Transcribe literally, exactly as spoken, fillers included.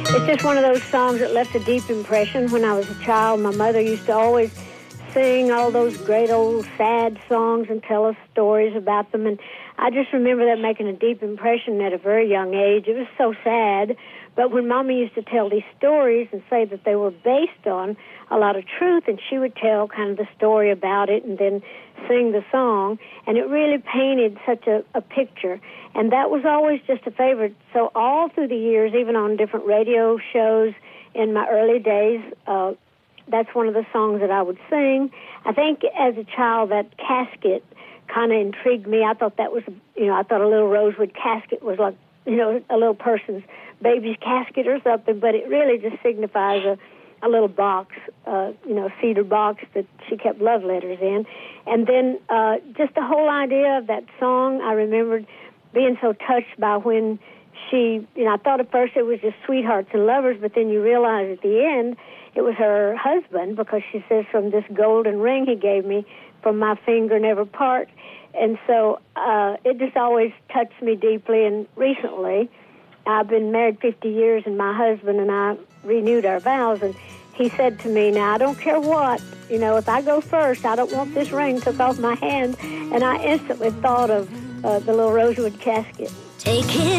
It's just one of those songs that left a deep impression. When I was a child, my mother used to always sing all those great old sad songs and tell us stories about them. And I just remember that making a deep impression at a very young age. It was so sad. But when Mama used to tell these stories and say that they were based on a lot of truth, and she would tell kind of the story about it and then sing the song, and it really painted such a, a picture. And that was always just a favorite. So all through the years, even on different radio shows in my early days, uh, that's one of the songs that I would sing. I think as a child, that casket kind of intrigued me. I thought that was, you know, I thought a little rosewood casket was like, you know, a little person's baby's casket or something, but it really just signifies a, a little box, uh, you know, cedar box that she kept love letters in. And then uh, just the whole idea of that song, I remembered being so touched by when she, you know, I thought at first it was just sweethearts and lovers, but then you realize at the end it was her husband, because she says, from this golden ring he gave me, from my finger never part. And so uh, it just always touched me deeply. And recently, I've been married fifty years, and my husband and I renewed our vows, and he said to me, now, I don't care what, you know, if I go first, I don't want this ring took off my hand. And I instantly thought of uh, the little rosewood casket. Take it.